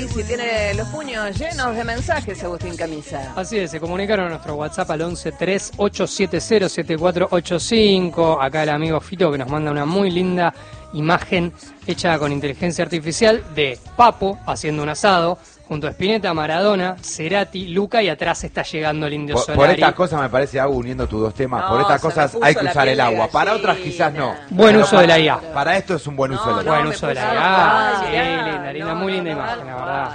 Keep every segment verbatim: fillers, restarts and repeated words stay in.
Si tiene los puños llenos de mensajes, Agustín Camisa. Así es, se comunicaron a nuestro WhatsApp al once tres ocho siete cero siete cuatro ocho cinco. Acá el amigo Fito que nos manda una muy linda imagen hecha con inteligencia artificial de Papo haciendo un asado junto a Spinetta, Maradona, Cerati, Luca, y atrás está llegando el Indio por, Solari. Por estas cosas me parece, Agu, uniendo tus dos temas, No, por estas cosas hay que usar el agua. Para otras quizás no. Buen Pero uso para, de la I A. Para esto es un buen uso No, de la I A. no, Buen me uso de la puso- I A. Ay, Sí, mirá, linda, linda, no, muy no, linda no, imagen, la no. verdad.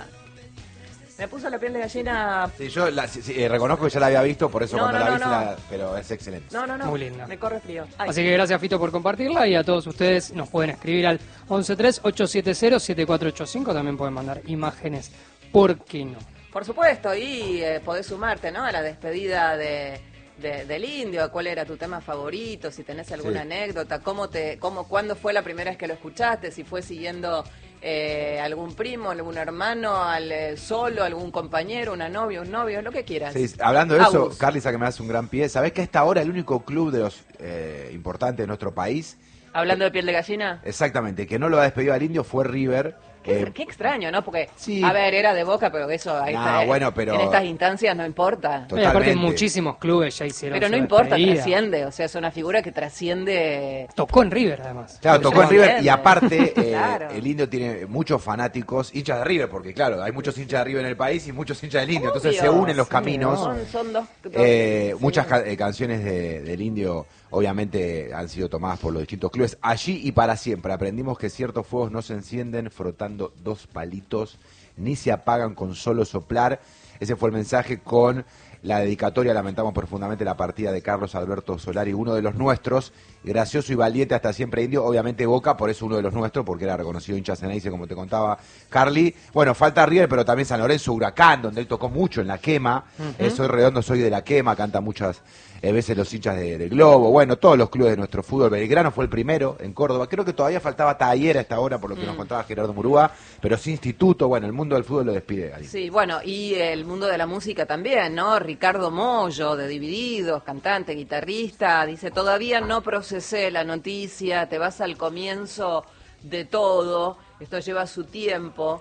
Me puso la piel de gallina. Sí, yo la, sí, sí, eh, reconozco que ya la había visto, por eso No, cuando no, la no, vi, no. la, pero es excelente. No, no, no. Muy linda. Me corre frío. Ay. Así que gracias, Fito, por compartirla, y a todos ustedes nos pueden escribir al once tres ocho siete cero siete cuatro ocho cinco. También pueden mandar imágenes, ¿por qué no? Por supuesto, y eh, podés sumarte, ¿no? A la despedida de, de- del Indio. ¿Cuál era tu tema favorito? Si tenés alguna Sí. anécdota, cómo te, cómo, cuándo fue la primera vez que lo escuchaste, si fue siguiendo eh, algún primo, algún hermano, al eh, solo, algún compañero, una novia, un novio, lo que quieras. Sí, hablando de eso, Agus. Carlisa, que me hace un gran pie, ¿sabés que a esta hora el único club de los eh, importantes de nuestro país, Hablando de piel de gallina. exactamente, que no lo ha despedido al Indio fue River? Qué, Eh, qué extraño, ¿no? Porque, sí. a ver, era de Boca, pero eso ahí No, está, eh, bueno, pero- en estas instancias no importa. To- Y aparte Totalmente. muchísimos clubes ya hicieron Pero no su importa, despedida. trasciende. O sea, es una figura que trasciende. Tocó en River, además. Claro, Porque tocó en se River y entiende. aparte eh, Claro. el Indio tiene muchos fanáticos, hinchas de River, porque claro, hay muchos hinchas de River en el país y muchos hinchas del Indio, entonces se Obvio, unen los sí, caminos. Son, son dos. dos- Eh, sí. muchas ca- eh, canciones de- del Indio obviamente han sido tomadas por los distintos clubes. Allí y para siempre aprendimos que ciertos fuegos no se encienden frotando dos palitos, ni se apagan con solo soplar. Ese fue el mensaje con la dedicatoria. Lamentamos profundamente la partida de Carlos Alberto Solari, uno de los nuestros, gracioso y valiente hasta siempre Indio, obviamente Boca, por eso uno de los nuestros, porque era reconocido hincha Ceneice, como te contaba Carly. Bueno, falta River, pero también San Lorenzo, Huracán, donde él tocó mucho en La Quema. Eh, soy redondo, soy de La Quema, canta muchas eh, veces los hinchas de, de Globo. Bueno, todos los clubes de nuestro fútbol. Belgrano fue el primero en Córdoba. Creo que todavía faltaba Taller a esta hora, por lo que nos contaba Gerardo Murúa, pero sí Instituto. Bueno, el mundo del fútbol lo despide, Galín. Sí, bueno, y el mundo de la música también, ¿no? Ricardo Mollo, de Divididos, cantante, guitarrista, dice, todavía no procesé la noticia, te vas al comienzo de todo, esto lleva su tiempo.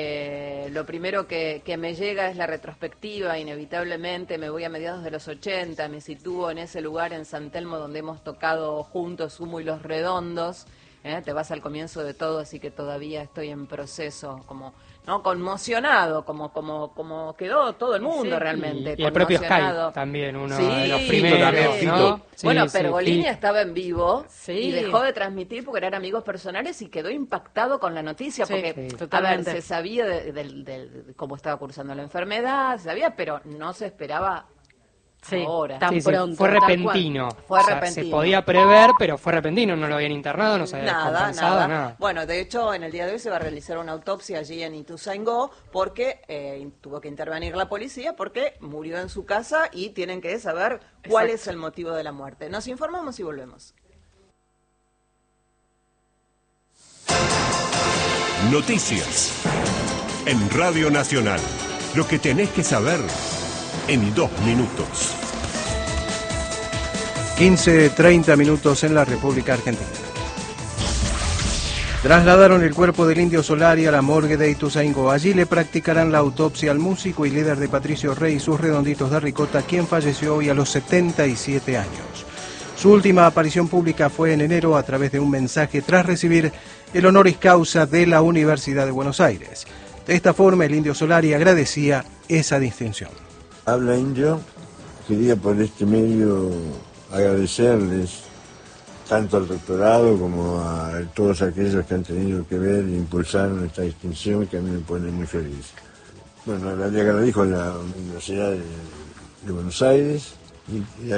Eh, lo primero que, que me llega es la retrospectiva, inevitablemente me voy a mediados de los ochenta, me sitúo en ese lugar en San Telmo donde hemos tocado juntos Humo y Los Redondos. ¿Eh? Te vas al comienzo de todo, así que todavía estoy en proceso, como no conmocionado, como como como quedó todo el mundo Sí, realmente. y, y el propio conmocionado. Sky también, uno Sí, de los Fito primeros, también, ¿no? Fito. Sí, bueno, sí, Pergolini Fito. estaba en vivo Sí. y dejó de transmitir porque eran amigos personales y quedó impactado con la noticia, Sí, porque, sí, a ver, totalmente. se sabía de, de- de- de cómo estaba cursando la enfermedad, se sabía, pero no se esperaba Sí, ahora. tan Sí, sí, pronto. fue tal cual. repentino. Fue O sea, repentino. se podía prever, pero fue repentino. No lo habían internado, no se había Nada, descompensado, nada, nada. Bueno, de hecho, en el día de hoy se va a realizar una autopsia allí en Ituzaingó porque eh, tuvo que intervenir la policía porque murió en su casa y tienen que saber cuál Exacto. es el motivo de la muerte. Nos informamos y volvemos. Noticias en Radio Nacional. Lo que tenés que saber en dos minutos. quince treinta minutos en la República Argentina. Trasladaron el cuerpo del Indio Solari a la morgue de Ituzaingó. Allí le practicarán la autopsia al músico y líder de Patricio Rey y sus redonditos de ricota, quien falleció hoy a los setenta y siete años. Su última aparición pública fue en enero a través de un mensaje tras recibir el honoris causa de la Universidad de Buenos Aires. De esta forma, el Indio Solari agradecía esa distinción. Habla Indio, quería por este medio agradecerles tanto al doctorado como a todos aquellos que han tenido que ver e impulsaron esta distinción que a mí me pone muy feliz. Bueno, le agradezco a la Universidad de, de Buenos Aires y, y